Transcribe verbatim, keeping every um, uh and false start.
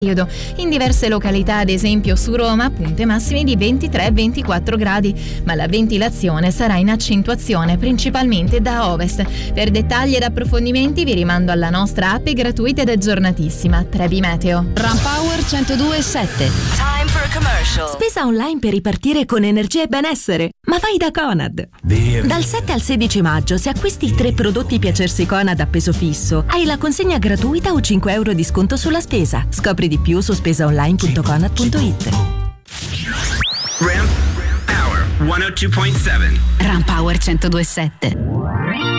In diverse località, ad esempio su Roma, punte massime di ventitré ventiquattro gradi, ma la ventilazione sarà in accentuazione principalmente da ovest. Per dettagli ed approfondimenti vi rimando alla nostra app gratuita ed aggiornatissima Trebi Meteo. Rampower centodue e sette. Time for a commercial. Spesa online per ripartire con energia e benessere. Ma vai da Conad. Beer. Dal sette al sedici maggio, se acquisti tre prodotti Piacersi Conad a peso fisso, hai la consegna gratuita o cinque euro di sconto sulla spesa. Scopri di più su spesaonline punto conad punto it. Ramp Power centodue e sette. Rampower centodue e sette.